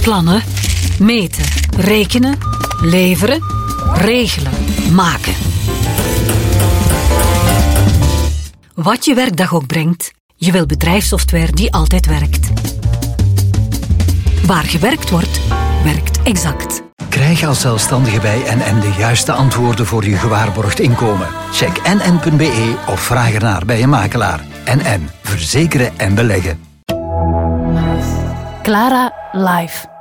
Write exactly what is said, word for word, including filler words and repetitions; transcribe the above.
Plannen, meten, rekenen, leveren, regelen, maken. Wat je werkdag ook brengt, je wil bedrijfssoftware die altijd werkt. Waar gewerkt wordt, werkt Exact. Krijg als zelfstandige bij N N de juiste antwoorden voor je gewaarborgd inkomen. Check n n punt b e of vraag ernaar bij je makelaar. N N. Verzekeren en beleggen. Clara Live.